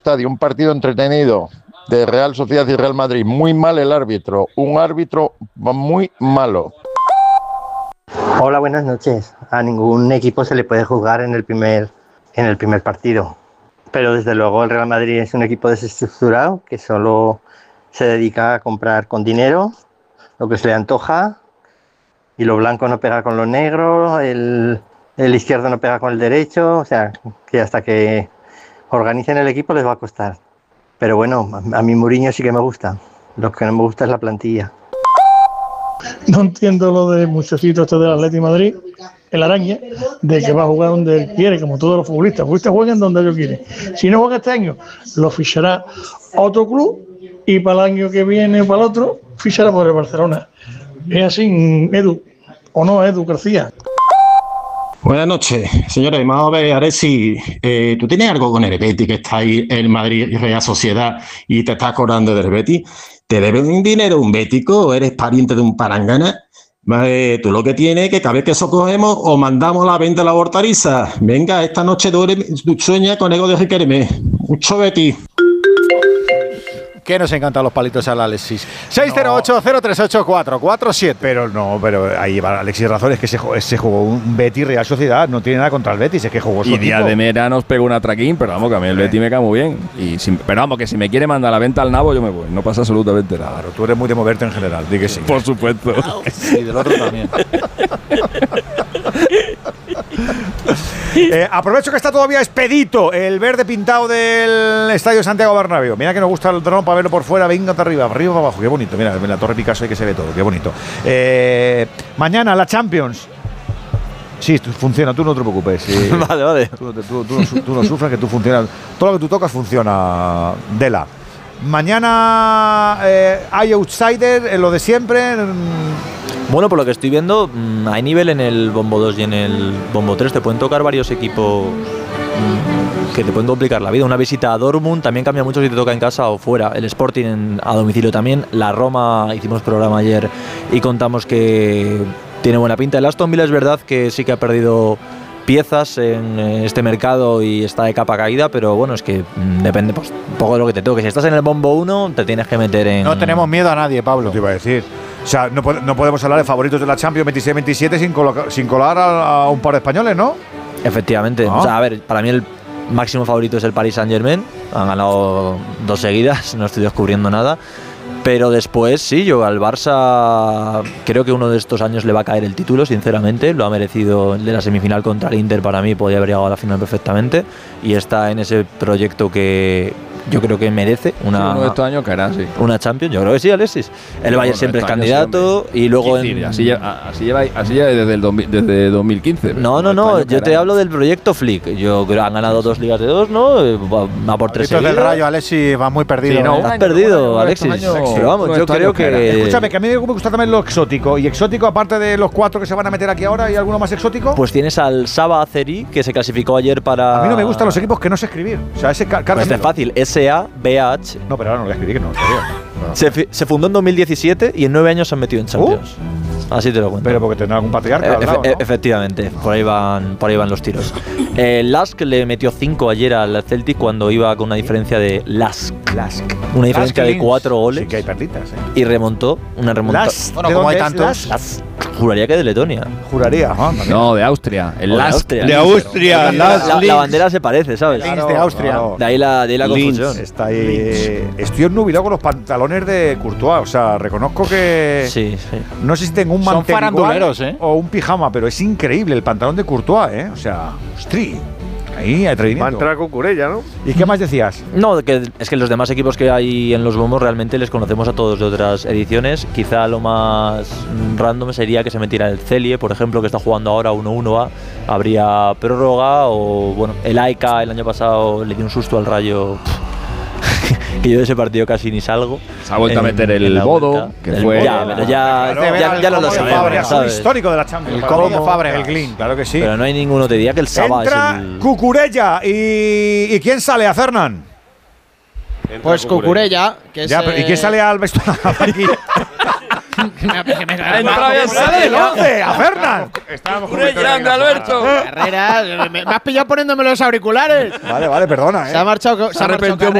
estadio, un partido entretenido de Real Sociedad y Real Madrid. Muy mal el árbitro, un árbitro muy malo. Hola, buenas noches. A ningún equipo se le puede jugar en el primer partido. Pero desde luego el Real Madrid es un equipo desestructurado que solo se dedica a comprar con dinero lo que se le antoja, y lo blanco no pega con lo negro, el izquierdo no pega con el derecho, o sea, que hasta que organicen el equipo les va a costar. Pero bueno, a mí Mourinho sí que me gusta. Lo que no me gusta es la plantilla. No entiendo lo de muchachito este del Atlético de Madrid, el araña, de que va a jugar donde él quiere, como todos los futbolistas. Los futbolistas juegan donde ellos quieren. Si no juega este año, lo fichará a otro club, y para el año que viene, para el otro, fichará por el Barcelona. Es así, Edu, ¿o no, Edu García? Buenas noches, señores. Vamos a ver, Aresi, ¿tú tienes algo con el Betis, que está ahí el Madrid y Real Sociedad y te estás acordando del Betis? ¿Te deben un dinero un bético o eres pariente de un parangana? Tú lo que tienes es que cada vez que socogemos o mandamos a la venta la hortaliza. Venga, esta noche sueña con ego de Riquelme. Mucho Betis. Que nos encantan los palitos al Alexis. 608-038-447. Pero ahí lleva Alexis razón, es que se jugó un Betis Real Sociedad, no tiene nada contra el Betis, es que jugó su Y equipo. Díaz de Mera nos pegó un atraquín, pero vamos, que a mí el Betis me cae muy bien. Pero vamos, que si me quiere mandar a la venta al nabo, yo me voy. No pasa absolutamente nada. Claro, tú eres muy de moverte en general, di que sí. Por supuesto. Y del otro también. Aprovecho que está todavía expedito el verde pintado del Estadio Santiago Bernabéu. Mira que nos gusta el dron para verlo por fuera. Venga hasta arriba, para abajo. Qué bonito. Mira, en la Torre Picasso hay que se ve todo. Qué bonito. Mañana la Champions. Sí, funciona. Tú no te preocupes. Sí. Vale. Tú no sufras, que tú funcionas. Todo lo que tú tocas funciona. Dela. Mañana hay outsider, lo de siempre. Bueno, por lo que estoy viendo, hay nivel en el Bombo 2 y en el Bombo 3. Te pueden tocar varios equipos que te pueden complicar la vida. Una visita a Dortmund también cambia mucho si te toca en casa o fuera. El Sporting a domicilio también. La Roma, hicimos programa ayer y contamos que tiene buena pinta. El Aston Villa es verdad que sí que ha perdido piezas en este mercado y está de capa caída, pero bueno, es que depende pues, un poco de lo que te toque. Si estás en el Bombo 1, te tienes que meter en... No tenemos miedo a nadie, Pablo. Te iba a decir. O sea, no podemos hablar de favoritos de la Champions 26-27 sin colar a un par de españoles, ¿no? Efectivamente. O sea, a ver, para mí el máximo favorito es el Paris Saint-Germain. Han ganado 2 seguidas, no estoy descubriendo nada. Pero después, sí, yo al Barça creo que uno de estos años le va a caer el título, sinceramente. Lo ha merecido. El de la semifinal contra el Inter, para mí, podía haber llegado a la final perfectamente. Y está en ese proyecto que yo creo que merece uno de estos años caerá, sí. Una Champions. Yo creo que sí, Alexis. El Bayern siempre es candidato. Y luego así lleva desde 2015. No. Yo te hablo del proyecto Flick. Yo creo que han ganado 2 ligas de 2, ¿no? Va por 3 seguidos. Del Rayo, Alexis, va muy perdido. Sí, no, has perdido, Alexis. Pero vamos, yo creo que... Escúchame, que a mí me gusta también lo exótico. Y exótico, aparte de los 4 que se van a meter aquí ahora, ¿hay alguno más exótico? Pues tienes al Saba Azeri, que se clasificó ayer para... A mí no me gustan los equipos que no sé escribir. O sea, ese pues es fácil, S-A-B-A-H. No, pero ahora no lo voy a escribir, que no, Se fundó en 2017 y en 9 años se han metido en Champions. Así te lo cuento. Pero porque tendrá algún patriarca al lado, ¿no? Efectivamente, por ahí van los tiros. Lask le metió 5 ayer al Celtic cuando iba con una diferencia de una diferencia de 4 goles. Sí que hay perditas, y remontó una remontada. Bueno, como hay tantos. Juraría que de Letonia. Juraría, no, de Austria. El Lask. De Austria. La bandera se parece, ¿sabes? Linz de Austria. Claro. De ahí la confusión. Está ahí. Estoy obnubilado con los pantalones de Courtois. O sea, reconozco que. Sí. No sé si tengo un Son mantel faranduleros, o un pijama, pero es increíble el pantalón de Courtois, O sea, ostri. Ahí, atrevimiento. Va a entrar Cucurella, ¿no? ¿Y qué más decías? No, es que los demás equipos que hay en los bombos realmente les conocemos a todos de otras ediciones. Quizá lo más random sería que se metiera el Celie, por ejemplo, que está jugando ahora 1-1. Habría prórroga o, bueno, el AEK el año pasado le dio un susto al Rayo. Que yo de ese partido casi ni salgo. Se ha vuelto a meter el Bodo, que fue... Ya no lo sabemos, Es un histórico de la Champions. El Cómodo Fábregas. El Glin, claro que sí. Pero no hay ninguno te diga que el Saba Entra es el... Cucurella. ¿Y quién sale a Fernán? Pues Cucurella, que es... ¿Y quién sale al vestuario aquí? Entra bien ¡Sale el 11! ¡A Fernan! ¡Muy grande, Alberto! Carrera, me has pillado poniéndome los auriculares. Vale, perdona, Se ha marchado. Se arrepintió